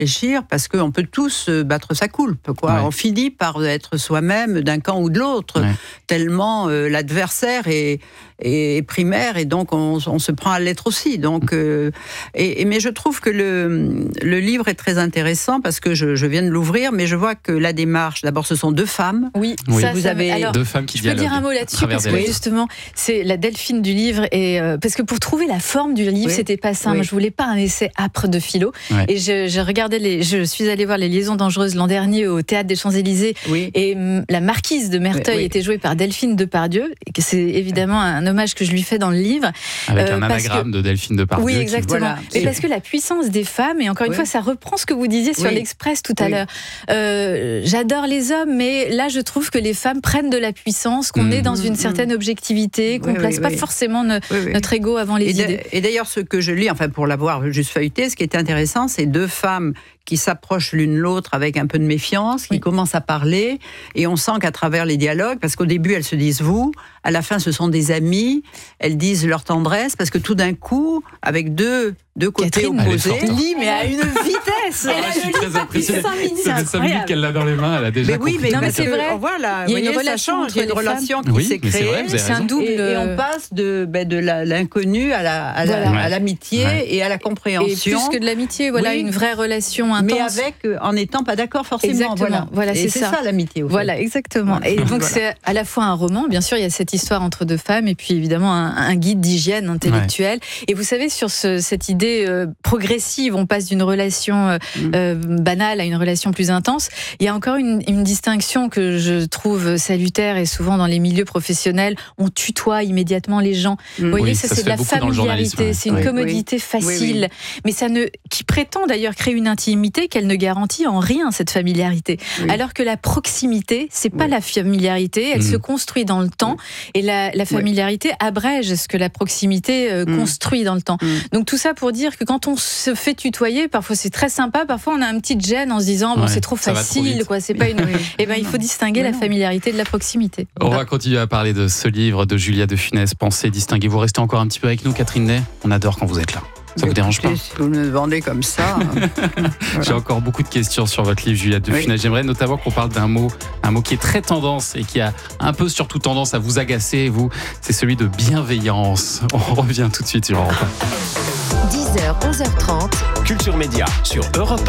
réfléchir, parce qu'on peut tous battre sa coulpe, quoi. Ouais. On finit par être soi-même d'un camp ou de l'autre, tellement l'adversaire est primaire, et donc on se prend à l'être aussi. Donc, mais je trouve que le livre est très intéressant, parce que je viens de l'ouvrir, mais je vois que la démarche, d'abord ce sont deux femmes. Oui, vous avez alors, deux femmes qui je peux dialoguent dire un mot là-dessus, parce que justement, c'est la Delphine du livre, et parce que pour trouver la forme du livre, c'était pas simple. Oui. Je voulais pas un essai âpre de philo, et je suis allée voir Les Liaisons dangereuses l'an dernier au Théâtre des Champs-Élysées, et la marquise de Merteuil était jouée par Delphine Depardieu, et que c'est évidemment un hommage que je lui fais dans le livre. Avec un anagramme de Delphine Depardieu. Oui, exactement. Voilà. Mais parce que la puissance des femmes, et encore une fois, ça reprend ce que vous disiez sur l'Express tout à l'heure. J'adore les hommes, mais là, je trouve que les femmes prennent de la puissance, qu'on est dans une certaine objectivité, qu'on ne place pas forcément notre ego avant les idées. Et d'ailleurs, ce que je lis, enfin pour l'avoir juste feuilleté, ce qui est intéressant, c'est deux femmes qui s'approchent l'une l'autre avec un peu de méfiance, qui commencent à parler, et on sent qu'à travers les dialogues, parce qu'au début elles se disent vous, à la fin ce sont des amies, elles disent leur tendresse, parce que tout d'un coup, avec deux côtés opposés, lit, mais à une vitesse. Je suis très impressionné. Ça fait 5 minutes qu'elle l'a dans les mains, elle a déjà compris. mais c'est vrai. Voilà, il y a une voyez, relation, il y a une relation qui s'est créée. C'est un double. Et on passe de l'inconnu à l'amitié et à la compréhension. Et plus que de l'amitié, voilà, une vraie relation intense. Mais en n'étant pas d'accord forcément. Exactement. Voilà, c'est ça. ça l'amitié. Voilà, exactement. Et donc c'est à la fois un roman, bien sûr, il y a cette histoire entre deux femmes, et puis évidemment un guide d'hygiène intellectuelle. Et vous savez, sur cette idée progressive, on passe d'une relation banale à une relation plus intense. Il y a encore une distinction que je trouve salutaire, et souvent dans les milieux professionnels, on tutoie immédiatement les gens. Vous voyez, ça c'est de la familiarité, c'est une commodité facile, mais qui prétend d'ailleurs créer une intimité qu'elle ne garantit en rien, cette familiarité. Alors que la proximité, c'est pas la familiarité, elle se construit dans le temps, et la familiarité abrège ce que la proximité construit dans le temps. Donc tout ça pour dire que quand on se fait tutoyer, parfois c'est très sympa, parfois on a un petit gêne en se disant bon, c'est trop facile, quoi, c'est pas une. Et ben il faut distinguer la familiarité de la proximité. On va continuer à parler de ce livre de Julia de Funès, Pensez distinguer. Vous restez encore un petit peu avec nous, Catherine Ney. On adore quand vous êtes là. Ça vous dérange pas? Si vous me demandez comme ça. J'ai encore beaucoup de questions sur votre livre, Julia de Funès. J'aimerais notamment qu'on parle un mot qui est très tendance et qui a un peu surtout tendance à vous agacer, vous. C'est celui de bienveillance. On revient tout de suite sur Europe 1. 10h, 11h30. Culture Média sur Europe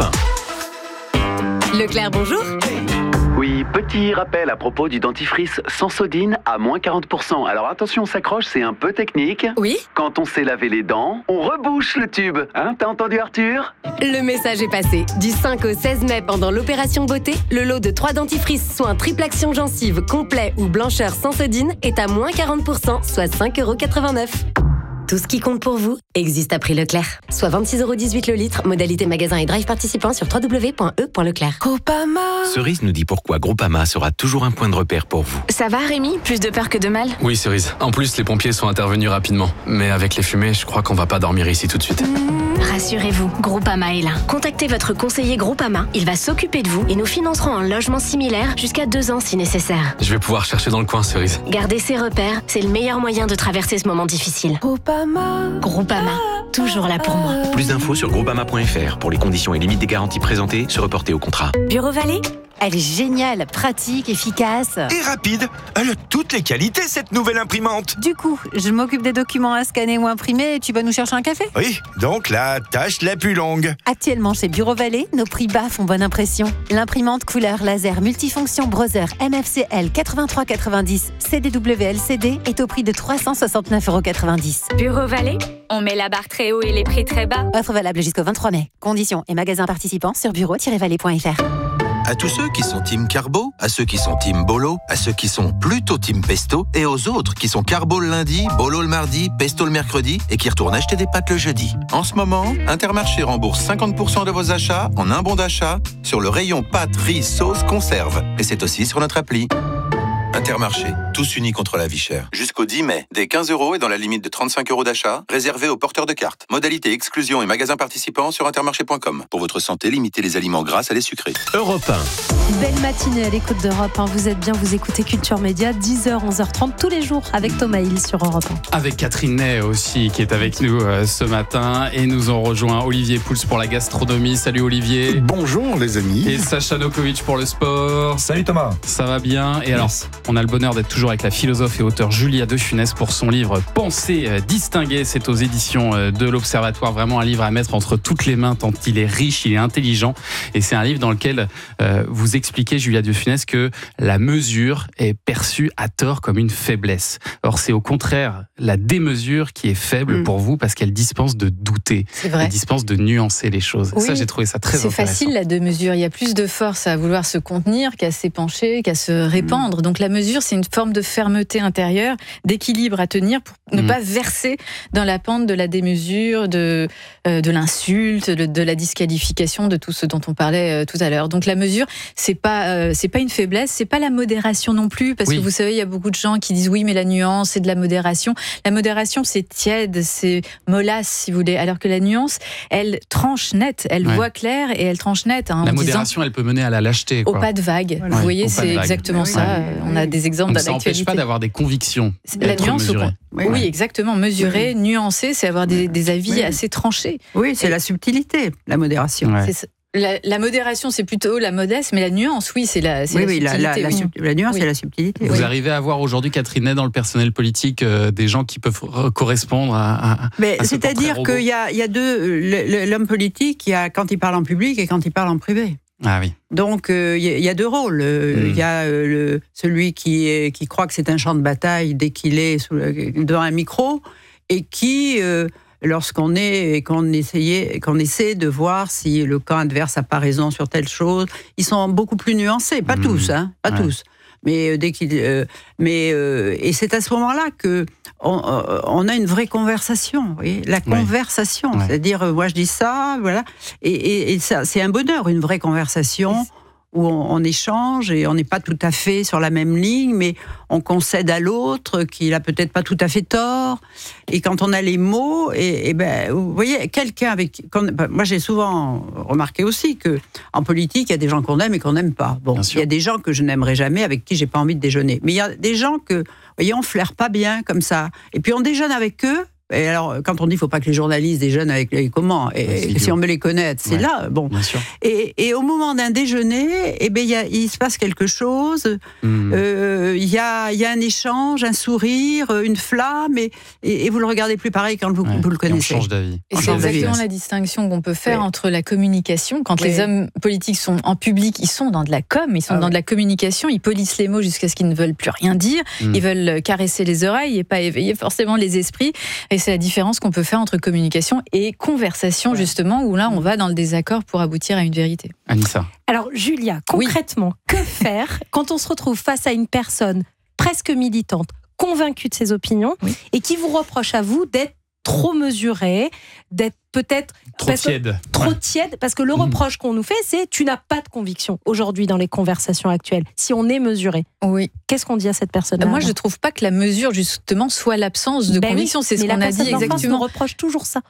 1. Leclerc, bonjour. Oui, petit rappel à propos du dentifrice Sensodyne à moins 40%. Alors attention, on s'accroche, c'est un peu technique. Oui. Quand on s'est lavé les dents, on rebouche le tube. Hein, t'as entendu Arthur? Le message est passé. Du 5 au 16 mai, pendant l'opération beauté, le lot de 3 dentifrices, soins triple action gencive, complet ou blancheur Sensodyne est à moins 40%, soit 5,89 €. Tout ce qui compte pour vous existe à prix Leclerc. Soit 26,18 € le litre, modalité magasin et drive participant sur www.e.leclerc. Groupama. Cerise nous dit pourquoi Groupama sera toujours un point de repère pour vous. Ça va Rémi? Plus de peur que de mal? Oui Cerise. En plus les pompiers sont intervenus rapidement. Mais avec les fumées, je crois qu'on va pas dormir ici tout de suite. Rassurez-vous, Groupama est là. Contactez votre conseiller Groupama, il va s'occuper de vous et nous financerons un logement similaire jusqu'à 2 ans si nécessaire. Je vais pouvoir chercher dans le coin, Cerise. Garder ses repères, c'est le meilleur moyen de traverser ce moment difficile. Groupama, toujours là pour moi. Plus d'infos sur groupama.fr. Pour les conditions et limites des garanties présentées, se reporter au contrat. Bureau Vallée? Elle est géniale, pratique, efficace. Et rapide. Elle a toutes les qualités, cette nouvelle imprimante. Du coup, je m'occupe des documents à scanner ou imprimer et tu vas nous chercher un café? Oui, donc la tâche la plus longue. Actuellement chez Bureau Vallée, nos prix bas font bonne impression. L'imprimante couleur laser multifonction Brother MFCL 8390 CDW-LCD est au prix de 369,90 €. Bureau Vallée, on met la barre très haut et les prix très bas. Offre valable jusqu'au 23 mai. Conditions et magasins participants sur bureau-vallée.fr. À tous ceux qui sont team carbo, à ceux qui sont team bolo, à ceux qui sont plutôt team pesto, et aux autres qui sont carbo le lundi, bolo le mardi, pesto le mercredi, et qui retournent acheter des pâtes le jeudi. En ce moment, Intermarché rembourse 50% de vos achats en un bon d'achat sur le rayon pâtes, riz, sauce, conserve. Et c'est aussi sur notre appli. Intermarché, tous unis contre la vie chère. Jusqu'au 10 mai, dès 15 € et dans la limite de 35 € d'achat, réservé aux porteurs de cartes. Modalité exclusion et magasins participants sur intermarché.com. Pour votre santé, limitez les aliments gras à les sucrés. Europe 1. Belle matinée à l'écoute d'Europe 1. Vous êtes bien, vous écoutez Culture Média, 10h, 11h30 tous les jours avec Thomas Hill sur Europe 1. Avec Catherine Ney aussi qui est avec nous ce matin. Et nous ont rejoint Olivier Pouls pour la gastronomie. Salut Olivier. Bonjour les amis. Et Sacha Nokovic pour le sport. Salut Thomas. Ça va bien. Et alors, on a le bonheur d'être toujours avec la philosophe et auteure Julia de Funès pour son livre Pensée distinguée. C'est aux éditions de l'Observatoire. Vraiment un livre à mettre entre toutes les mains tant il est riche, il est intelligent. Et c'est un livre dans lequel vous expliquez, Julia de Funès, que la mesure est perçue à tort comme une faiblesse. Or, c'est au contraire la démesure qui est faible pour vous parce qu'elle dispense de douter. C'est vrai. Elle dispense de nuancer les choses. Oui, ça, j'ai trouvé ça très intéressant. C'est facile la démesure. Il y a plus de force à vouloir se contenir qu'à s'épancher, qu'à se répandre. Donc la mesure, c'est une forme de fermeté intérieure, d'équilibre à tenir pour ne pas verser dans la pente de la démesure, de l'insulte, de la disqualification, de tout ce dont on parlait tout à l'heure. Donc la mesure, c'est pas une faiblesse, c'est pas la modération non plus, parce que vous savez, il y a beaucoup de gens qui disent oui, mais la nuance, c'est de la modération. La modération, c'est tiède, c'est mollasse, si vous voulez, alors que la nuance, elle tranche net, elle voit clair et elle tranche net. Hein, la modération, elle peut mener à la lâcheté. Au pas de vague. Vous voyez, c'est exactement ça. On a des exemples dans l'actualité. Ça n'empêche pas d'avoir des convictions. La nuance, oui, exactement. Mesurer, nuancer, c'est avoir des avis assez tranchés. Oui, c'est la subtilité, la modération. La modération, c'est plutôt la modeste, mais la nuance, oui, c'est la subtilité. La nuance, c'est la subtilité. Vous arrivez à voir aujourd'hui, Catherine Ney, dans le personnel politique, des gens qui peuvent correspondre à c'est-à-dire qu'il y a deux... L'homme politique, quand il parle en public et quand il parle en privé. Ah oui. Donc, il y a deux rôles. Il y a celui qui croit que c'est un champ de bataille dès qu'il est devant un micro et qui... lorsqu'on essaie de voir si le camp adverse n'a pas raison sur telle chose, ils sont beaucoup plus nuancés, pas tous, tous. Mais et c'est à ce moment-là que on a une vraie conversation, vous voyez, la conversation, c'est-à-dire moi je dis ça, voilà, et ça c'est un bonheur, une vraie conversation. Où on échange et on n'est pas tout à fait sur la même ligne, mais on concède à l'autre qu'il a peut-être pas tout à fait tort. Et quand on a les mots, vous voyez, quelqu'un moi j'ai souvent remarqué aussi que en politique, il y a des gens qu'on aime et qu'on n'aime pas. Bon, il y a des gens que je n'aimerais jamais, avec qui j'ai pas envie de déjeuner. Mais il y a des gens que, vous voyez, on flaire pas bien comme ça. Et puis on déjeune avec eux. Et alors, quand on dit qu'il ne faut pas que les journalistes déjeunent avec les comment, et si on veut les connaître, c'est là, bon. Et au moment d'un déjeuner, il se passe quelque chose, il y a un échange, un sourire, une flamme, et vous le regardez plus pareil quand vous le connaissez. On change d'avis. Et c'est exactement la distinction qu'on peut faire entre la communication. Quand les hommes politiques sont en public, ils sont dans de la com, ils sont dans de la communication, ils polissent les mots jusqu'à ce qu'ils ne veulent plus rien dire, ils veulent caresser les oreilles et pas éveiller forcément les esprits. Et c'est la différence qu'on peut faire entre communication et conversation, justement, où là, on va dans le désaccord pour aboutir à une vérité. Anissa. Alors, Julia, concrètement, que faire quand on se retrouve face à une personne presque militante, convaincue de ses opinions, et qui vous reproche à vous d'être trop mesuré, d'être peut-être trop tiède, parce que le reproche qu'on nous fait, c'est tu n'as pas de conviction aujourd'hui dans les conversations actuelles. Si on est mesuré, qu'est-ce qu'on dit à cette personne-là? Moi, je ne trouve pas que la mesure, justement, soit l'absence de conviction. C'est ce qu'on a dit exactement. On reproche toujours ça.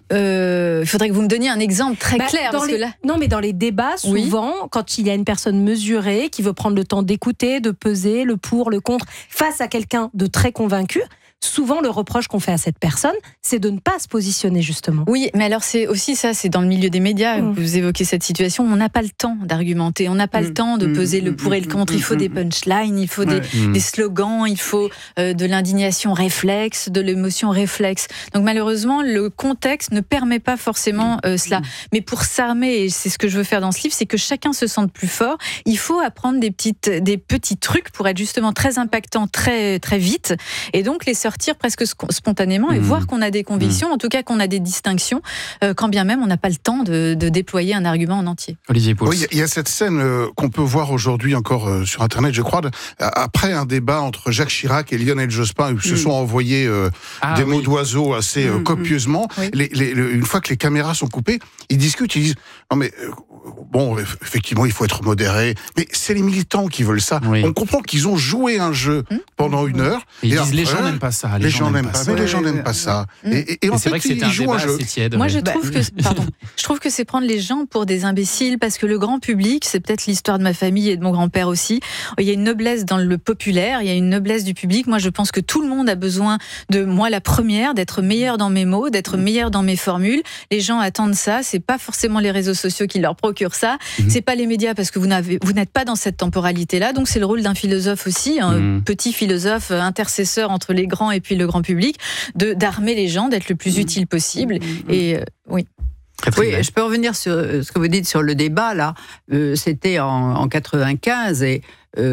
Il faudrait que vous me donniez un exemple très clair. Non, mais dans les débats, souvent, quand il y a une personne mesurée qui veut prendre le temps d'écouter, de peser le pour, le contre, face à quelqu'un de très convaincu, souvent, le reproche qu'on fait à cette personne, c'est de ne pas se positionner, justement. Oui, mais alors c'est aussi ça, c'est dans le milieu des médias, vous évoquez cette situation, on n'a pas le temps d'argumenter, on n'a pas le temps de peser le pour et le contre, il faut des punchlines, il faut des slogans, il faut de l'indignation réflexe, de l'émotion réflexe. Donc malheureusement, le contexte ne permet pas forcément cela. Mais pour s'armer, et c'est ce que je veux faire dans ce livre, c'est que chacun se sente plus fort, il faut apprendre des petits trucs pour être justement très impactant, très, très vite, et donc les sortir presque spontanément et voir qu'on a des convictions, en tout cas qu'on a des distinctions, quand bien même on n'a pas le temps de déployer un argument en entier. Olivier Pouls. Oui, il y a cette scène qu'on peut voir aujourd'hui encore sur Internet, je crois, après un débat entre Jacques Chirac et Lionel Jospin, où se sont envoyés des mots d'oiseau assez copieusement. Une fois que les caméras sont coupées, ils discutent, ils disent « Non mais, bon, effectivement, il faut être modéré. Mais c'est les militants qui veulent ça. Oui. On comprend qu'ils ont joué un jeu pendant 1 heure. Et après, les gens n'aiment pas ça. Les gens n'aiment pas ça. Mais les gens n'aiment pas ça. Et en fait, ils jouent un jeu. Moi, je trouve que c'est prendre les gens pour des imbéciles, parce que le grand public, c'est peut-être l'histoire de ma famille et de mon grand-père aussi. Il y a une noblesse dans le populaire, il y a une noblesse du public. Moi, je pense que tout le monde a besoin de moi, la première, d'être meilleure dans mes mots, d'être meilleure dans mes formules. Les gens attendent ça. C'est pas forcément les réseaux sociaux qui leur procurent ça. C'est pas les médias, parce que vous n'êtes pas dans cette temporalité-là. Donc, c'est le rôle d'un philosophe aussi, un petit philosophe intercesseur entre les grands et puis le grand public, d'armer les gens, d'être le plus utile possible. Et oui. Oui, je peux revenir sur ce que vous dites sur le débat, là. C'était en 95 et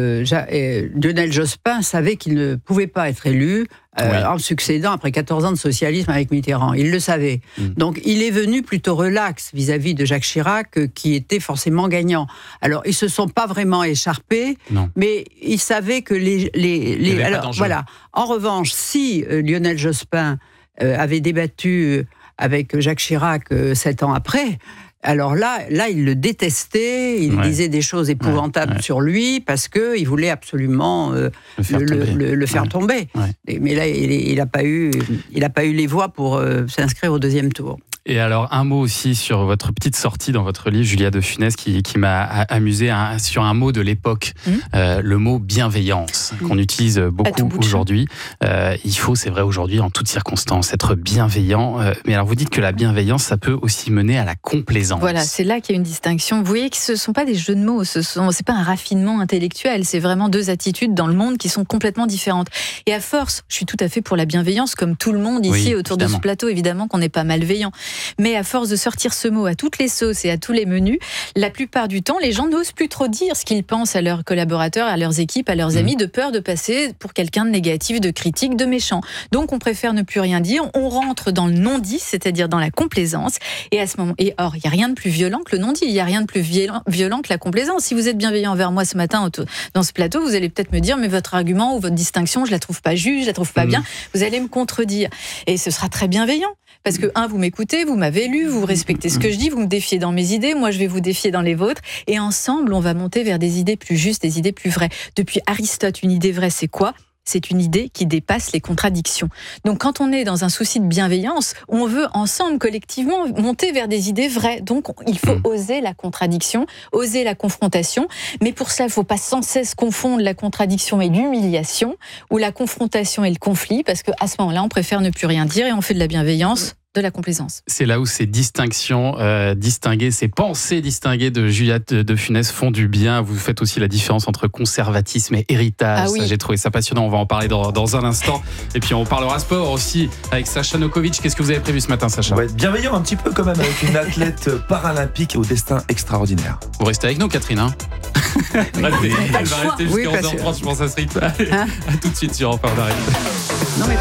Lionel Jospin savait qu'il ne pouvait pas être élu en succédant après 14 ans de socialisme avec Mitterrand. Il le savait. Donc, il est venu plutôt relax vis-à-vis de Jacques Chirac, qui était forcément gagnant. Alors, ils se sont pas vraiment écharpés, mais ils savaient que alors, voilà. En revanche, si Lionel Jospin avait débattu avec Jacques Chirac 7 ans après, alors là, il le détestait, il disait des choses épouvantables sur lui, parce qu'il voulait absolument le faire tomber. Mais là, il n'a pas eu les voix pour s'inscrire au 2e tour. Et alors, un mot aussi sur votre petite sortie dans votre livre, Julia de Funès, qui m'a amusé sur un mot de l'époque, le mot bienveillance, qu'on utilise beaucoup aujourd'hui. Il faut, c'est vrai, aujourd'hui, en toutes circonstances, être bienveillant. Mais alors, vous dites que la bienveillance, ça peut aussi mener à la complaisance. Voilà, c'est là qu'il y a une distinction. Vous voyez que ce ne sont pas des jeux de mots, c'est pas un raffinement intellectuel, c'est vraiment 2 attitudes dans le monde qui sont complètement différentes. Et à force, je suis tout à fait pour la bienveillance, comme tout le monde ici autour de ce plateau, évidemment qu'on n'est pas malveillant. Mais à force de sortir ce mot à toutes les sauces et à tous les menus, la plupart du temps, les gens n'osent plus trop dire ce qu'ils pensent à leurs collaborateurs, à leurs équipes, à leurs amis, de peur de passer pour quelqu'un de négatif, de critique, de méchant. Donc on préfère ne plus rien dire, on rentre dans le non-dit, c'est-à-dire dans la complaisance. Et à ce moment, or, il n'y a rien de plus violent que le non-dit, il n'y a rien de plus violent que la complaisance. Si vous êtes bienveillant envers moi ce matin dans ce plateau, vous allez peut-être me dire, mais votre argument ou votre distinction, je la trouve pas juste, je la trouve pas bien. Vous allez me contredire. Et ce sera très bienveillant. Parce que, vous m'écoutez, vous m'avez lu, vous respectez ce que je dis, vous me défiez dans mes idées, moi je vais vous défier dans les vôtres, et ensemble, on va monter vers des idées plus justes, des idées plus vraies. Depuis Aristote, une idée vraie, c'est quoi ? C'est une idée qui dépasse les contradictions. Donc quand on est dans un souci de bienveillance, on veut ensemble, collectivement, monter vers des idées vraies. Donc il faut oser la contradiction, oser la confrontation. Mais pour cela, il ne faut pas sans cesse confondre la contradiction et l'humiliation, ou la confrontation et le conflit, parce qu'à ce moment-là, on préfère ne plus rien dire et on fait de la bienveillance. De la complaisance. C'est là où ces distinctions distinguées, ces pensées distinguées de Julia de Funès font du bien. Vous faites aussi la différence entre conservatisme et héritage. Ça, j'ai trouvé ça passionnant. On va en parler dans un instant. Et puis on parlera sport aussi avec Sacha Nokovic. Qu'est-ce que vous avez prévu ce matin, Sacha ? On va être bienveillant un petit peu quand même avec une athlète paralympique au destin extraordinaire. Vous restez avec nous, Catherine, hein ? Elle va rester jusqu'à 11h30, je pense à ce rythme. Allez, à tout de suite sur Europe 1. Non mais...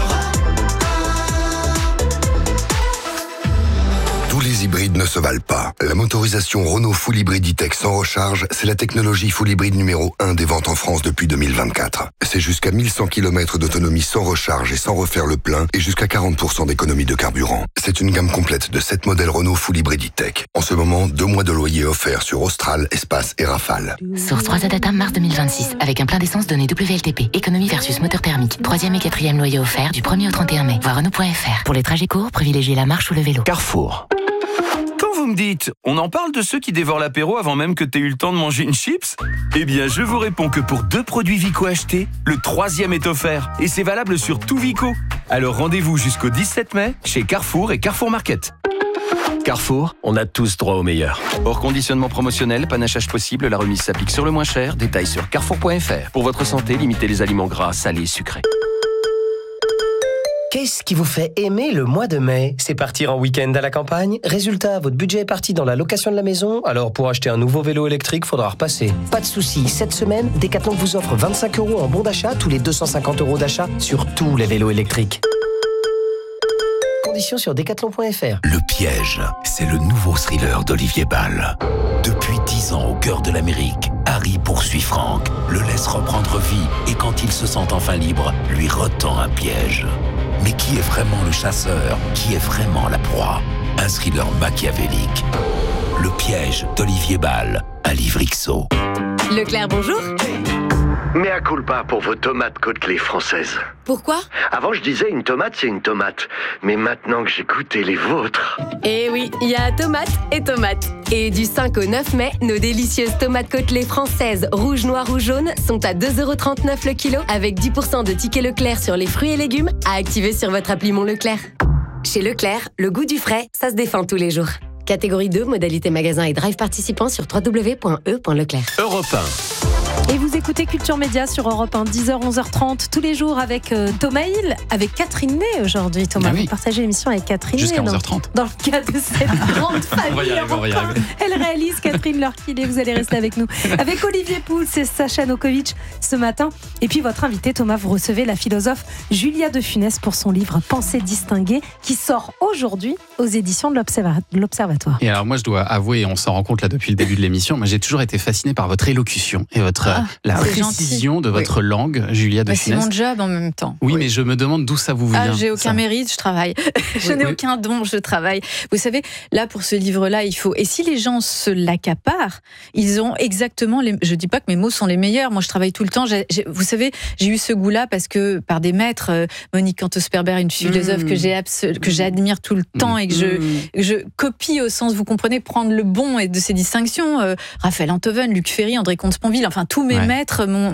Tous les hybrides ne se valent pas. La motorisation Renault Full Hybrid E-Tech sans recharge, c'est la technologie full hybride numéro 1 des ventes en France depuis 2024. C'est jusqu'à 1100 km d'autonomie sans recharge et sans refaire le plein et jusqu'à 40% d'économie de carburant. C'est une gamme complète de 7 modèles Renault Full Hybrid E-Tech. En ce moment, 2 mois de loyer offerts sur Austral, Espace et Rafale. Source 3 Data mars 2026 avec un plein d'essence donné WLTP. Économie versus moteur thermique. 3e et 4e loyer offert du 1er au 31 mai. Voir Renault.fr. Pour les trajets courts, privilégiez la marche ou le vélo. Carrefour. Quand vous me dites, on en parle de ceux qui dévorent l'apéro avant même que tu aies eu le temps de manger une chips ? Eh bien, je vous réponds que pour 2 produits Vico achetés, le 3e est offert. Et c'est valable sur tout Vico. Alors rendez-vous jusqu'au 17 mai chez Carrefour et Carrefour Market. Carrefour, on a tous droit au meilleur. Hors conditionnement promotionnel, panachage possible, la remise s'applique sur le moins cher. Détails sur carrefour.fr. Pour votre santé, limitez les aliments gras, salés, sucrés. Qu'est-ce qui vous fait aimer le mois de mai ? C'est partir en week-end à la campagne ? Résultat, votre budget est parti dans la location de la maison, alors pour acheter un nouveau vélo électrique, faudra repasser. Pas de soucis, cette semaine, Decathlon vous offre 25 € en bon d'achat tous les 250 € d'achat sur tous les vélos électriques. Conditions sur decathlon.fr. Le piège, c'est le nouveau thriller d'Olivier Ball. Depuis 10 ans au cœur de l'Amérique, Harry poursuit Frank, le laisse reprendre vie et quand il se sent enfin libre, lui retend un piège. Mais qui est vraiment le chasseur ? Qui est vraiment la proie ? Un thriller machiavélique. Le piège d'Olivier Bal, un livre XO. Leclerc, bonjour. Mea culpa pour vos tomates côtelées françaises. Pourquoi ? Avant, je disais une tomate, c'est une tomate. Mais maintenant que j'ai goûté les vôtres... Eh oui, il y a tomates et tomates. Et du 5 au 9 mai, nos délicieuses tomates côtelées françaises, rouge, noir ou jaune, sont à 2,39€ le kilo, avec 10% de tickets Leclerc sur les fruits et légumes à activer sur votre appli Mon Leclerc. Chez Leclerc, le goût du frais, ça se défend tous les jours. Catégorie 2, modalité magasin et drive participant sur www.e.leclerc. Europe 1. Et vous écoutez Culture Média sur Europe 1, 10h, 11h30, tous les jours avec Thomas Hill, avec Catherine Ney aujourd'hui. Thomas, vous partagez l'émission avec Catherine Ney. Jusqu'à 11h30. Dans le cadre de cette grande famille. Elle réalise, Catherine, l'heure qu'il est, vous allez rester avec nous. Avec Olivier Pouls et Sacha Nokovic ce matin. Et puis votre invité, Thomas, vous recevez la philosophe Julia de Funès pour son livre Pensée distinguée, qui sort aujourd'hui aux éditions de l'Observatoire. Et alors moi, je dois avouer, on s'en rend compte là depuis le début de l'émission, moi j'ai toujours été fasciné par votre élocution et votre la précision de votre langue, Julia de Funès. C'est mon job en même temps. Oui, mais je me demande d'où ça vous vient. J'ai aucun mérite, je travaille. Je n'ai aucun don, je travaille. Vous savez, là pour ce livre-là, il faut. Et si les gens se l'accaparent, ils ont exactement les. Je dis pas que mes mots sont les meilleurs. Moi, je travaille tout le temps. Vous savez, j'ai eu ce goût-là parce que par des maîtres, Monique Cantos-Sperber, une philosophe que j'admire tout le temps et que je copie au sens, vous comprenez, prendre le bon et de ses distinctions. Raphaël Enthoven, Luc Ferry, André Comte-Sponville, enfin tous mes maîtres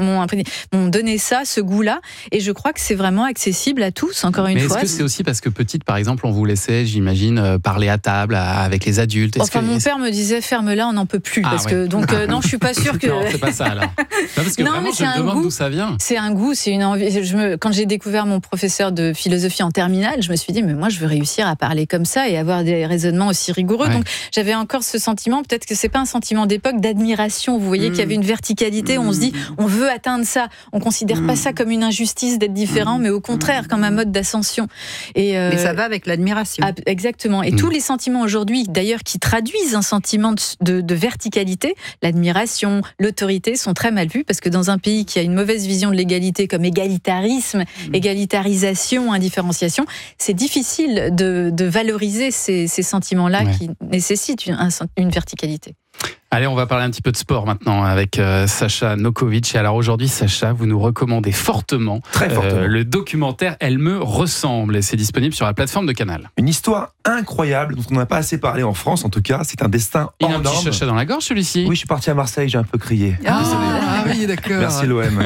m'ont donné ça, ce goût-là, et je crois que c'est vraiment accessible à tous, encore une fois. Mais est-ce que c'est aussi parce que petite, par exemple, on vous laissait, j'imagine, parler à table avec les adultes? Mon père me disait, ferme-la, on n'en peut plus. Non, je suis pas sûre que... Non, c'est pas ça, alors. Non, parce que vraiment, je me demande d'où ça vient. C'est un goût, c'est une envie. Quand j'ai découvert mon professeur de philosophie en terminale, je me suis dit, mais moi, je veux réussir à parler comme ça et avoir des raisonnements aussi rigoureux. Donc, j'avais encore ce sentiment, peut-être que c'est pas un sentiment d'époque, d'admiration. Vous voyez qu'il y avait une verticalité, on se dit, on veut atteindre ça. On considère pas ça comme une injustice d'être différent, mais au contraire, comme un mode d'ascension. Mais ça va avec l'admiration. Exactement. Et tous les sentiments aujourd'hui, d'ailleurs, qui traduisent un sentiment de verticalité, l'admiration, l'autorité, sont très mal vus, parce que dans un pays qui a une mauvaise vision de l'égalité comme égalitarisme, égalitarisation, indifférenciation, c'est difficile de valoriser ces sentiments-là qui nécessitent une verticalité. Allez, on va parler un petit peu de sport maintenant avec Sacha Nokovic. Et alors aujourd'hui, Sacha, vous nous recommandez fortement, le documentaire Elle me ressemble. Et c'est disponible sur la plateforme de Canal. Une histoire incroyable dont on n'a pas assez parlé en France, en tout cas. C'est un destin hors norme. Il a un petit Sacha dans la gorge, celui-ci. Oui, je suis parti à Marseille, j'ai un peu crié. Oui, d'accord. Merci l'OM.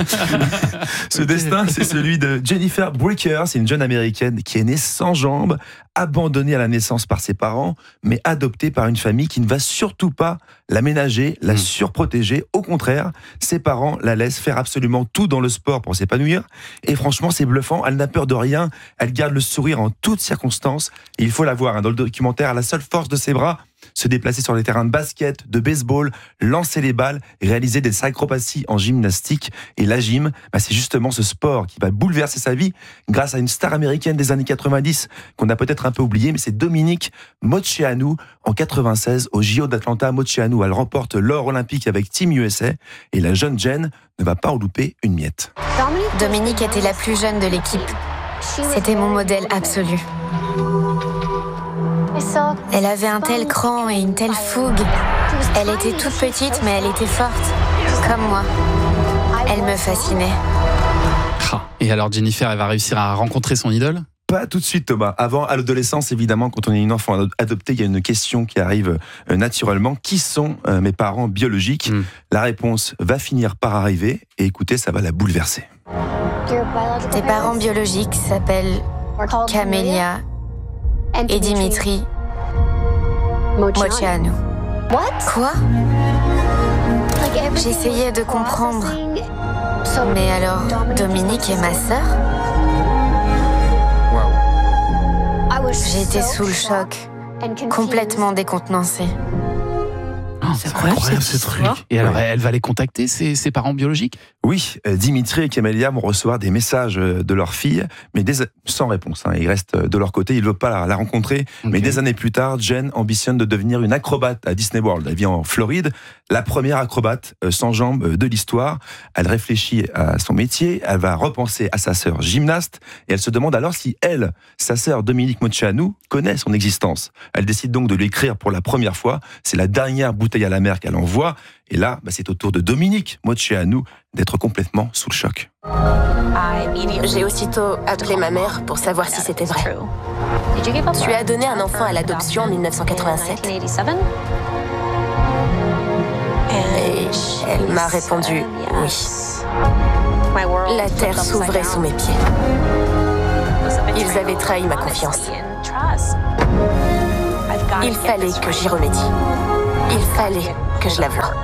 Ce destin, c'est celui de Jennifer Bricker. C'est une jeune américaine qui est née sans jambes, abandonnée à la naissance par ses parents, mais adoptée par une famille qui ne va surtout pas l'aménager, la surprotéger. Au contraire, ses parents la laissent faire absolument tout dans le sport pour s'épanouir. Et franchement, c'est bluffant. Elle n'a peur de rien. Elle garde le sourire en toutes circonstances. Et il faut la voir. Dans le documentaire, la seule force de ses bras, se déplacer sur les terrains de basket, de baseball, lancer les balles, réaliser des acrobaties en gymnastique. Et la gym, c'est justement ce sport qui va bouleverser sa vie grâce à une star américaine des années 90 qu'on a peut-être un peu oublié, mais c'est Dominique Moceanu en 96 au JO d'Atlanta. Moceanu, elle remporte l'or olympique avec Team USA et la jeune Jen ne va pas en louper une miette. Dominique était la plus jeune de l'équipe. C'était mon modèle absolu. Elle avait un tel cran et une telle fougue. Elle était toute petite, mais elle était forte, comme moi. Elle me fascinait. Et alors Jennifer, elle va réussir à rencontrer son idole ? Pas tout de suite, Thomas. Avant, à l'adolescence, évidemment, quand on est une enfant adoptée, il y a une question qui arrive naturellement. Qui sont mes parents biologiques ? La réponse va finir par arriver. Et écoutez, ça va la bouleverser. Tes parents biologiques s'appellent Camélia et Dimitri Moceanu. Quoi ? J'essayais de comprendre. Mais alors, Dominique est ma sœur ? J'étais sous le choc, complètement décontenancée. C'est incroyable ce truc. Et alors, elle va les contacter, ses parents biologiques? Oui, Dimitri et Camélia vont recevoir des messages de leur fille, mais sans réponse. Ils restent de leur côté, ils ne veulent pas la rencontrer. Mais des années plus tard, Jen ambitionne de devenir une acrobate à Disney World. Elle vit en Floride, la première acrobate sans jambes de l'histoire. Elle réfléchit à son métier, elle va repenser à sa sœur gymnaste, et elle se demande alors si elle, sa sœur Dominique Moceanu, connaît son existence. Elle décide donc de l'écrire pour la première fois. C'est la dernière bouteille à la mer qu'elle envoie. Et là, c'est au tour de Dominique Moceanu d'être complètement sous le choc. J'ai aussitôt appelé ma mère pour savoir si c'était vrai. Tu as donné un enfant à l'adoption en 1987 ? Et elle m'a répondu oui. La terre s'ouvrait sous mes pieds. Ils avaient trahi ma confiance. Il fallait que j'y remédie. Il fallait que je l'avoue.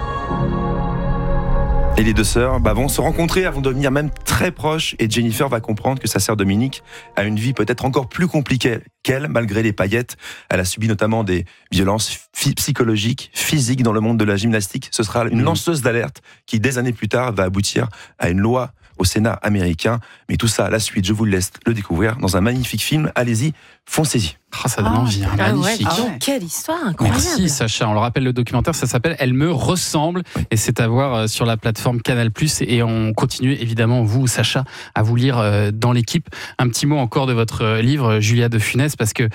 Et les deux sœurs vont se rencontrer, elles vont devenir même très proches, et Jennifer va comprendre que sa sœur Dominique a une vie peut-être encore plus compliquée qu'elle, malgré les paillettes. Elle a subi notamment des violences psychologiques, physiques dans le monde de la gymnastique. Ce sera une lanceuse d'alerte qui, des années plus tard, va aboutir à une loi au Sénat américain. Mais tout ça, à la suite, je vous laisse le découvrir dans un magnifique film. Allez-y, foncez-y. Ça donne envie, magnifique. Quelle histoire incroyable. Merci Sacha, on le rappelle, le documentaire, ça s'appelle Elle me ressemble, et c'est à voir sur la plateforme Canal+, et on continue évidemment, vous Sacha, à vous lire dans l'équipe. Un petit mot encore de votre livre, Julia de Funès, parce que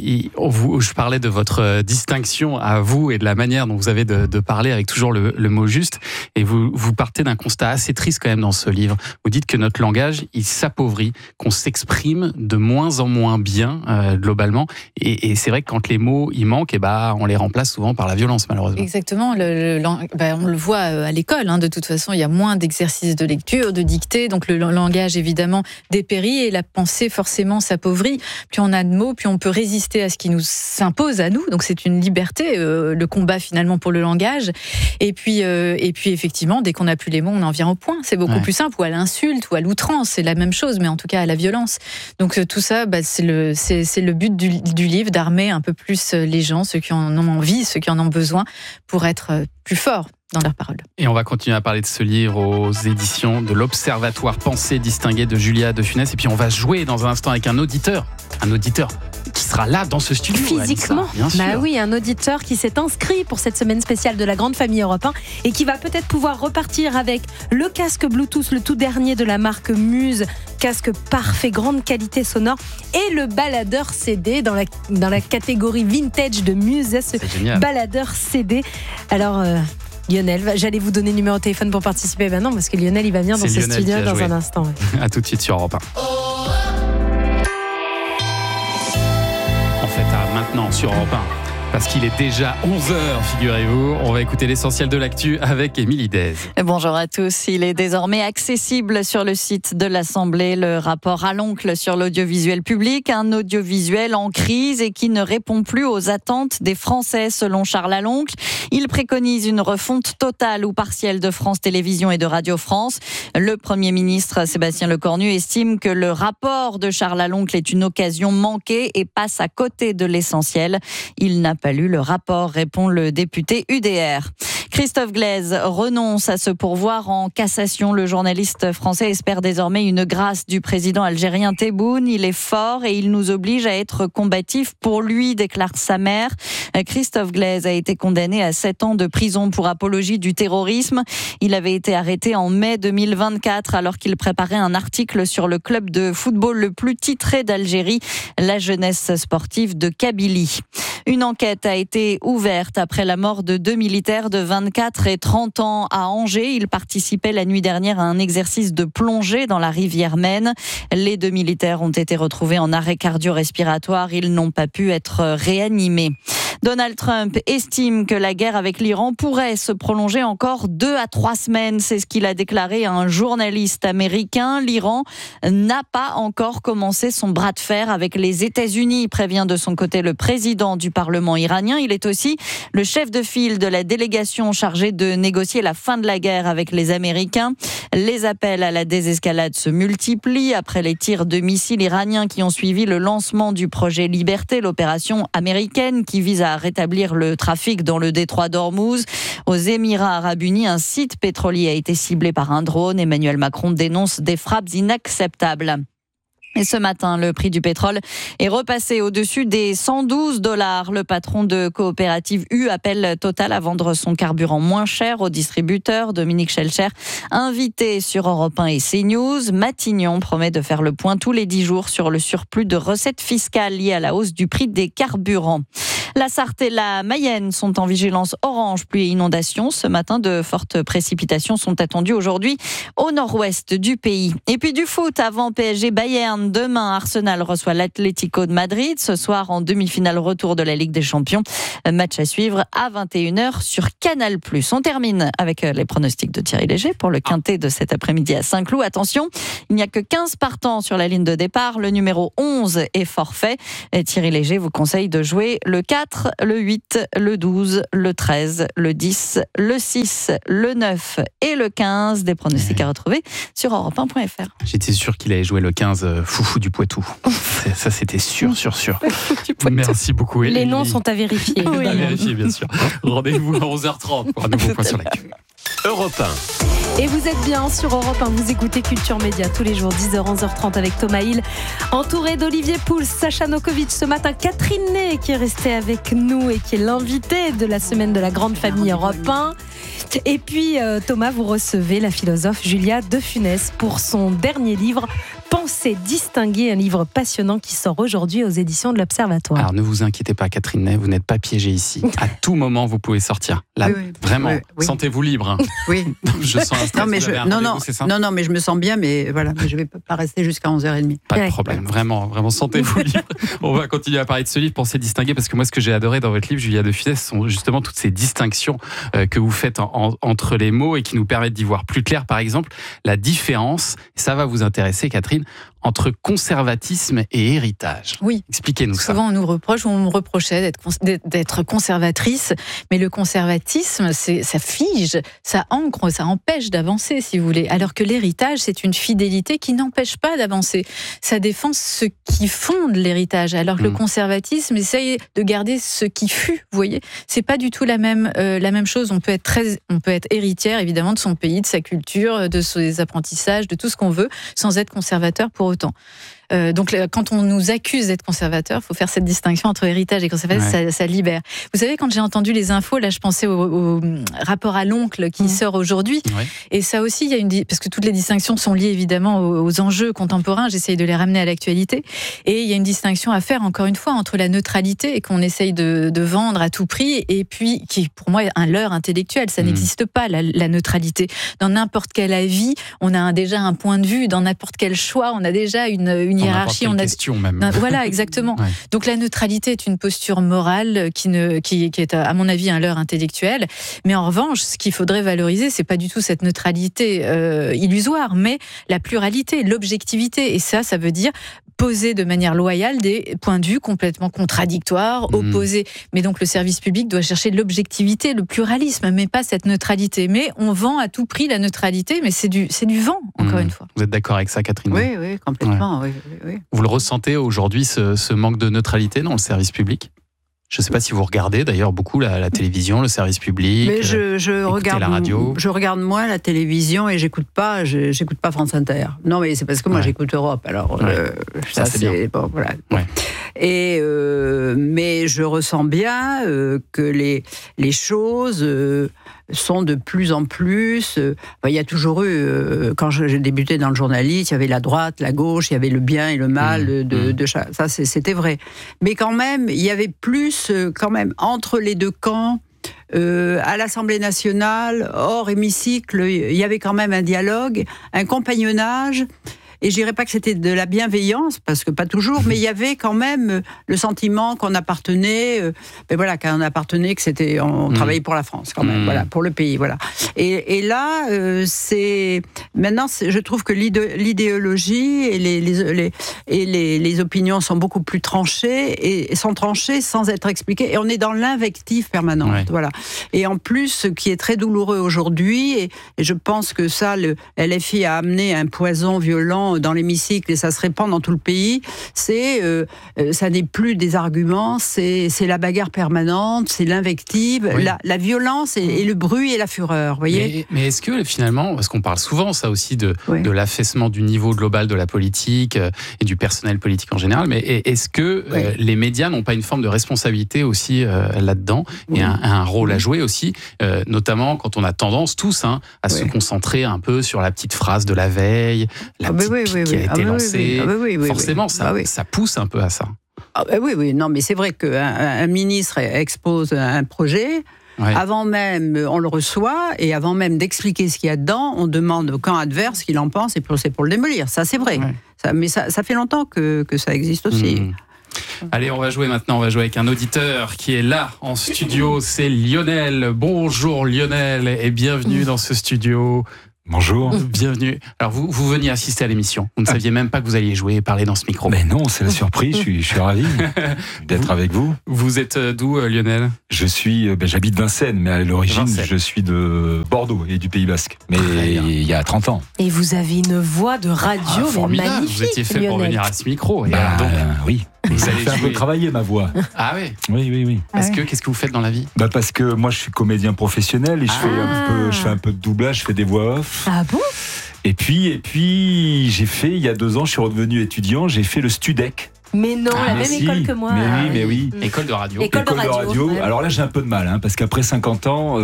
je parlais de votre distinction à vous et de la manière dont vous avez de parler avec toujours le mot juste, et vous partez d'un constat assez triste quand même dans ce livre. Vous dites que notre langage, il s'appauvrit, qu'on s'exprime de moins en moins bien globalement. Et c'est vrai que quand les mots ils manquent, on les remplace souvent par la violence, malheureusement. Exactement. On le voit à l'école. De toute façon, il y a moins d'exercices de lecture, de dictée. Donc le langage, évidemment, dépérit et la pensée, forcément, s'appauvrit. Plus on a de mots, plus on peut résister à ce qui nous s'impose à nous. Donc c'est une liberté, le combat finalement pour le langage. Et puis effectivement, dès qu'on n'a plus les mots, on en vient au point. C'est beaucoup plus simple. Ou à l'insulte, ou à l'outrance. C'est la même chose, mais en tout cas à la violence. Donc tout ça, c'est le but du livre, d'armer un peu plus les gens, ceux qui en ont envie, ceux qui en ont besoin, pour être plus forts dans leurs paroles. Et on va continuer à parler de ce livre aux éditions de l'Observatoire Pensée distinguée de Julia de Funès. Et puis on va jouer dans un instant avec un auditeur qui sera là dans ce studio. Physiquement, bien sûr. Oui, un auditeur qui s'est inscrit pour cette semaine spéciale de la Grande Famille Europe 1 et qui va peut-être pouvoir repartir avec le casque Bluetooth, le tout dernier de la marque Muse, casque parfait, grande qualité sonore, et le baladeur CD dans la catégorie vintage de Muse, ce baladeur CD. Alors Lionel, j'allais vous donner le numéro de téléphone pour participer maintenant, parce que Lionel il va venir dans ce studio dans un instant. À tout de suite sur Europe 1. Maintenant sur Europe 1, parce qu'il est déjà 11h, figurez-vous. On va écouter l'essentiel de l'actu avec Émilie Dez. Bonjour à tous. Il est désormais accessible sur le site de l'Assemblée le rapport à l'oncle sur l'audiovisuel public, un audiovisuel en crise et qui ne répond plus aux attentes des Français, selon Charles Aloncle. Il préconise une refonte totale ou partielle de France Télévisions et de Radio France. Le Premier ministre Sébastien Lecornu estime que le rapport de Charles Aloncle est une occasion manquée et passe à côté de l'essentiel. Il n'a pas lu le rapport, répond le député UDR. Christophe Glaise renonce à se pourvoir en cassation. Le journaliste français espère désormais une grâce du président algérien Tebboune. Il est fort et il nous oblige à être combatifs pour lui, déclare sa mère. Christophe Glaise a été condamné à 7 ans de prison pour apologie du terrorisme. Il avait été arrêté en mai 2024 alors qu'il préparait un article sur le club de football le plus titré d'Algérie, la Jeunesse sportive de Kabylie. Une enquête a été ouverte après la mort de 2 militaires de 24 et 30 ans à Angers. Ils participaient la nuit dernière à un exercice de plongée dans la rivière Maine. Les 2 militaires ont été retrouvés en arrêt cardio-respiratoire. Ils n'ont pas pu être réanimés. Donald Trump estime que la guerre avec l'Iran pourrait se prolonger encore 2 à 3 semaines. C'est ce qu'il a déclaré à un journaliste américain. L'Iran n'a pas encore commencé son bras de fer avec les États-Unis, prévient de son côté le président du Parlement iranien. Il est aussi le chef de file de la délégation chargée de négocier la fin de la guerre avec les Américains. Les appels à la désescalade se multiplient après les tirs de missiles iraniens qui ont suivi le lancement du projet Liberté, l'opération américaine qui vise à à rétablir le trafic dans le détroit d'Ormuz. Aux Émirats arabes unis, un site pétrolier a été ciblé par un drone. Emmanuel Macron dénonce des frappes inacceptables. Et ce matin, le prix du pétrole est repassé au-dessus des $112. Le patron de Coopérative U appelle Total à vendre son carburant moins cher aux distributeurs. Dominique Schelcher, invité sur Europe 1 et CNews. Matignon promet de faire le point tous les 10 jours sur le surplus de recettes fiscales liées à la hausse du prix des carburants. La Sarthe et la Mayenne sont en vigilance orange, pluie et inondations. Ce matin, de fortes précipitations sont attendues aujourd'hui au nord-ouest du pays. Et puis du foot avant PSG Bayern. Demain, Arsenal reçoit l'Atlético de Madrid. Ce soir, en demi-finale retour de la Ligue des Champions. Match à suivre à 21h sur Canal+. On termine avec les pronostics de Thierry Léger pour le quintet de cet après-midi à Saint-Cloud. Attention, il n'y a que 15 partants sur la ligne de départ. Le numéro 11 est forfait. Et Thierry Léger vous conseille de jouer le 4, le 8, le 12, le 13, le 10, le 6, le 9 et le 15. Des pronostics à retrouver sur europe1.fr. J'étais sûr qu'il allait jouer le 15, Foufou du Poitou. Ça, c'était sûr. Merci beaucoup. Les noms sont à vérifier. Oui. À vérifier, bien sûr. Rendez-vous à 11h30 pour un nouveau point sur l'actu. Europe 1. Et vous êtes bien sur Europe 1, vous écoutez Culture Média tous les jours, 10h, 11h30 avec Thomas Hill, entouré d'Olivier Pouls, Sacha Nokovic. Ce matin, Catherine Ney qui est restée avec nous et qui est l'invitée de la semaine de la grande famille Europe 1. Et puis Thomas, vous recevez la philosophe Julia de Funès pour son dernier livre, Pensée distinguée, un livre passionnant qui sort aujourd'hui aux éditions de l'Observatoire. Alors ne vous inquiétez pas Catherine Ney, vous n'êtes pas piégée ici. À tout moment vous pouvez sortir. Là, vraiment, sentez-vous libre. Hein. Oui. Je sens un stress. Non, mais je me sens bien, mais voilà, je ne vais pas rester jusqu'à 11h30. Pas de problème, vraiment, sentez-vous libre. On va continuer à parler de ce livre, Pensée distinguée, parce que moi ce que j'ai adoré dans votre livre, Julia de Funès, sont justement toutes ces distinctions que vous faites entre les mots et qui nous permettent d'y voir plus clair. Par exemple, la différence, ça va vous intéresser Catherine, entre conservatisme et héritage. Oui. Expliquez-nous ça. Souvent, on me reprochait d'être conservatrice, mais le conservatisme, ça fige, ça ancre, ça empêche d'avancer, si vous voulez. Alors que l'héritage, c'est une fidélité qui n'empêche pas d'avancer. Ça défend ce qui fonde l'héritage. Alors que le conservatisme essaye de garder ce qui fut, vous voyez. C'est pas du tout la même chose. On peut être héritière, évidemment, de son pays, de sa culture, de ses apprentissages, de tout ce qu'on veut, sans être conservateur pour autant. Donc, quand on nous accuse d'être conservateur, il faut faire cette distinction entre héritage et conservatisme, ça libère. Vous savez, quand j'ai entendu les infos, là, je pensais au rapport à l'oncle qui sort aujourd'hui. Ouais. Et ça aussi, il y a parce que toutes les distinctions sont liées évidemment aux enjeux contemporains, j'essaye de les ramener à l'actualité. Et il y a une distinction à faire, encore une fois, entre la neutralité qu'on essaye de vendre à tout prix, et puis qui, pour moi, est un leurre intellectuel. Ça n'existe pas, la neutralité. Dans n'importe quel avis, on a déjà un point de vue. Dans n'importe quel choix, on a déjà une hiérarchie. On a question même. Voilà, exactement. Ouais. Donc la neutralité est une posture morale qui est, à mon avis, un leurre intellectuel. Mais en revanche, ce qu'il faudrait valoriser, c'est pas du tout cette neutralité illusoire, mais la pluralité, l'objectivité. Et ça veut dire poser de manière loyale des points de vue complètement contradictoires, opposés. Mais donc le service public doit chercher l'objectivité, le pluralisme, mais pas cette neutralité. Mais on vend à tout prix la neutralité, mais c'est du vent, encore une fois. Vous êtes d'accord avec ça, Catherine? Oui, complètement. Ouais. Oui. Vous le ressentez aujourd'hui, ce manque de neutralité dans le service public? Je ne sais pas si vous regardez d'ailleurs beaucoup la télévision, le service public. Mais je regarde la radio. Je regarde moins la télévision et j'écoute pas France Inter. Non, mais c'est parce que moi j'écoute Europe. Alors ça c'est bien. Bon, voilà. Ouais. Et mais je ressens bien que les choses sont de plus en plus. Il y a toujours eu, quand j'ai débuté dans le journalisme, il y avait la droite, la gauche, il y avait le bien et le mal de chaque. Ça, c'était vrai. Mais quand même, il y avait plus, quand même, entre les deux camps. À l'Assemblée nationale, hors hémicycle, il y avait quand même un dialogue, un compagnonnage. Et je dirais pas que c'était de la bienveillance, parce que pas toujours, mais il y avait quand même le sentiment qu'on appartenait, que c'était, on travaillait pour la France quand même, voilà, pour le pays, voilà. Et là, Maintenant, je trouve que l'idéologie et les opinions sont beaucoup plus tranchées et sont tranchées sans être expliquées. Et on est dans l'invective permanente. Ouais. Voilà. Et en plus, ce qui est très douloureux aujourd'hui, et je pense que ça, le LFI a amené un poison violent dans l'hémicycle et ça se répand dans tout le pays, ça n'est plus des arguments, c'est la bagarre permanente, c'est l'invective, la violence et le bruit et la fureur. Voyez. Mais est-ce que finalement, parce qu'on parle souvent ça aussi de l'affaissement du niveau global de la politique et du personnel politique en général, mais est-ce que les médias n'ont pas une forme de responsabilité aussi là-dedans et un rôle à jouer aussi, notamment quand on a tendance tous à se concentrer un peu sur la petite phrase de la veille, la petite pique qui a été lancée. Forcément, ça pousse un peu à ça. Non, mais c'est vrai qu'un ministre expose un projet. Avant même, on le reçoit, et avant même d'expliquer ce qu'il y a dedans, on demande au camp adverse ce qu'il en pense, et c'est pour le démolir. Ça, c'est vrai. Mais ça fait longtemps que ça existe aussi. Allez, on va jouer maintenant. On va jouer avec un auditeur qui est là en studio. C'est Lionel. Bonjour Lionel, et bienvenue dans ce studio. Bonjour. Bienvenue. Alors, vous veniez assister à l'émission. Vous ne saviez même pas que vous alliez jouer et parler dans ce micro. Mais non, c'est la surprise. Je suis ravi d'être avec vous. Vous êtes d'où, Lionel ? J'habite Vincennes, mais à l'origine, je suis de Bordeaux et du Pays Basque. Mais il y a 30 ans. Et vous avez une voix de radio mais magnifique. Vous étiez fait Lionel. pour venir à ce micro. Oui. Vous allez un peu travailler ma voix. Ah oui. Oui. Qu'est-ce que vous faites dans la vie ? Parce que moi je suis comédien professionnel et je fais un peu de doublage, je fais des voix off. Ah bon ? Et puis j'ai fait, il y a 2 ans, je suis redevenu étudiant, j'ai fait le Studec. Mais non, la même école que moi. Mais oui. École de radio. École de radio. Ouais. Alors là, j'ai un peu de mal, parce qu'après 50 ans,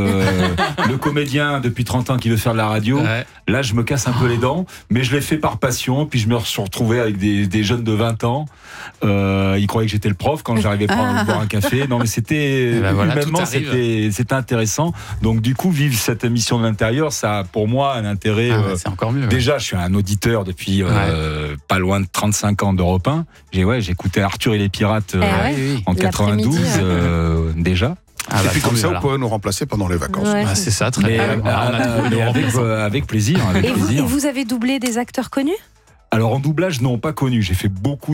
le comédien depuis 30 ans qui veut faire de la radio, là, je me casse un peu les dents, mais je l'ai fait par passion, puis je me suis retrouvé avec des jeunes de 20 ans. Ils croyaient que j'étais le prof quand j'arrivais pas à boire un café. Non, mais c'était humainement, c'était intéressant. Donc du coup, vivre cette émission de l'intérieur, ça a pour moi un intérêt. C'est encore mieux. Déjà, je suis un auditeur depuis pas loin de 35 ans d'Europe 1. J'écoutais Arthur et les Pirates en 92 déjà. Et puis comme ça, vous pouvez nous remplacer pendant les vacances. C'est ça, très bien. Avec plaisir. Et vous avez doublé des acteurs connus ? Alors en doublage, non, pas connu. J'ai fait beaucoup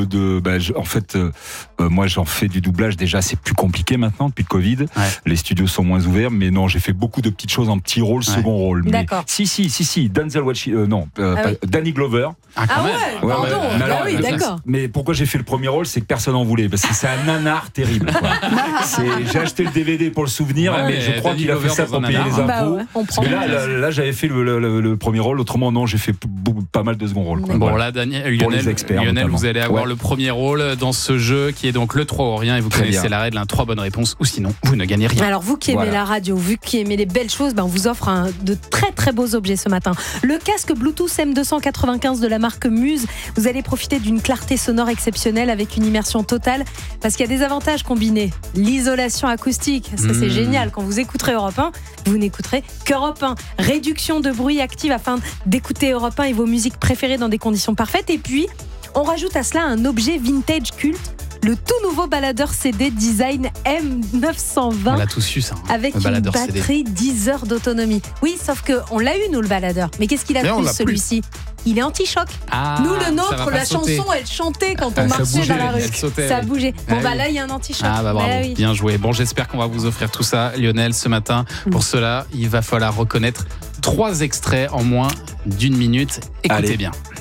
moi j'en fais du doublage déjà, c'est plus compliqué maintenant depuis le Covid. Les studios sont moins ouverts, mais non, j'ai fait beaucoup de petites choses en petits rôles, second rôle. D'accord. Si, Denzel Washington, Danny Glover. D'accord. Mais pourquoi j'ai fait le premier rôle, c'est que personne n'en voulait, parce que c'est un nanar terrible. J'ai acheté le DVD pour le souvenir, mais je crois qu'il a fait ça pour payer les impôts. Mais là, j'avais fait le premier rôle, autrement non, j'ai fait pas mal de second rôle. Bon, là, Lionel, vous allez avoir le premier rôle dans ce jeu qui est donc le 3 ou rien, et vous connaissez la règle, 3 bonnes réponses, ou sinon, vous ne gagnez rien. Alors, vous qui aimez la radio, vous qui aimez les belles choses, on vous offre de très très beaux objets ce matin. Le casque Bluetooth M295 de la marque Muse. Vous allez profiter d'une clarté sonore exceptionnelle avec une immersion totale, parce qu'il y a des avantages combinés. L'isolation acoustique, ça c'est génial. Quand vous écouterez Europe 1, vous n'écouterez qu'Europe 1. Réduction de bruit active afin d'écouter Europe 1 et vos musiques préférées dans des conditions parfaites. Et puis, on rajoute à cela un objet vintage culte, le tout nouveau baladeur CD design M920. On l'a tous eu, ça. Avec une batterie 10 heures d'autonomie. Oui, sauf qu'on l'a eu, nous, le baladeur. Mais qu'est-ce qu'il a de plus, celui-ci ? Il est anti-choc. Nous, le nôtre, la chanson, elle chantait quand on marchait dans la rue. Ça bougeait. Bon, là, il y a un anti-choc. Bravo. Bien joué. Bon, j'espère qu'on va vous offrir tout ça, Lionel, ce matin. Pour cela, il va falloir reconnaître 3 extraits en moins d'1 minute. Écoutez bien.